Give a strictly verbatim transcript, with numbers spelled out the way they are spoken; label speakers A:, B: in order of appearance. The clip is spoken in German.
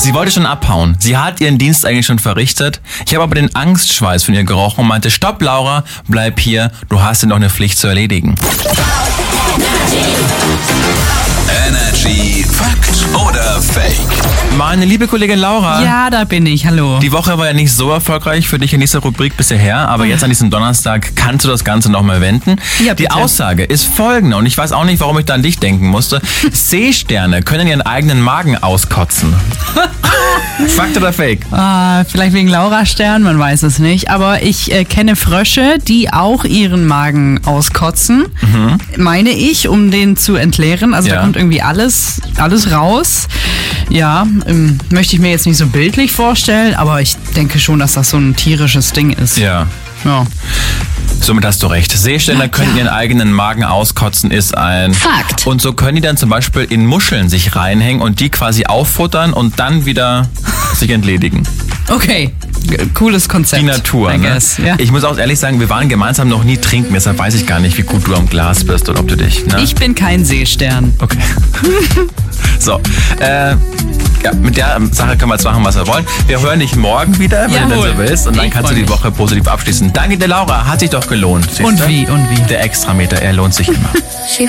A: Sie wollte schon abhauen. Sie hat ihren Dienst eigentlich schon verrichtet. Ich habe aber den Angstschweiß von ihr gerochen und meinte, stopp Laura, bleib hier, du hast dir noch eine Pflicht zu erledigen.
B: Energy Fakt oder Fake?
A: Meine liebe Kollegin Laura.
C: Ja, da bin ich. Hallo.
A: Die Woche war ja nicht so erfolgreich für dich in dieser Rubrik bisher, aber jetzt an diesem Donnerstag kannst du das Ganze nochmal wenden.
C: Ja,
A: die
C: bitte.
A: Aussage ist folgende und ich weiß auch nicht, warum ich da an dich denken musste. Seesterne können ihren eigenen Magen auskotzen. Fakt oder Fake?
C: Ah, vielleicht wegen Laura Stern, man weiß es nicht. Aber ich äh, kenne Frösche, die auch ihren Magen auskotzen, mhm. meine ich, um den zu entleeren. Also
A: Ja.
C: da kommt irgendwie alles, alles raus. Ja, ähm, möchte ich mir jetzt nicht so bildlich vorstellen, aber ich denke schon, dass das so ein tierisches Ding ist.
A: Ja.
C: Ja.
A: Somit hast du recht. Seesterne
C: Ja,
A: können
C: ja.
A: ihren eigenen Magen auskotzen, ist ein
D: Fakt.
A: Und so können die dann zum Beispiel in Muscheln sich reinhängen und die quasi auffuttern und dann wieder sich entledigen.
C: Okay, G- cooles Konzept.
A: Die Natur,
C: I
A: ne?
C: guess, ja.
A: Ich muss auch ehrlich sagen, wir waren gemeinsam noch nie trinken, deshalb weiß ich gar nicht, wie gut du am Glas bist oder ob du dich, ne?
C: Ich bin kein Seestern.
A: Okay. So, äh, ja, mit der Sache können wir jetzt machen, was wir wollen. Wir hören dich morgen wieder, wenn du
C: Jawohl.
A: das so willst. Und dann
C: Ich
A: kannst du
C: freu
A: die
C: mich.
A: Woche positiv abschließen. Danke dir, Laura. Hat sich doch gelohnt. siehst
C: Und
A: du?
C: wie, und wie.
A: Der Extrameter, er lohnt sich immer.